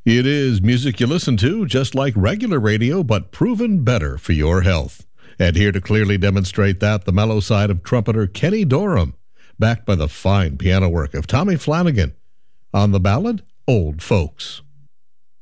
It is music you listen to, just like regular radio, but proven better for your health. And here to clearly demonstrate that, the mellow side of trumpeter Kenny Dorham, backed by the fine piano work of Tommy Flanagan, on the ballad, Old Folks.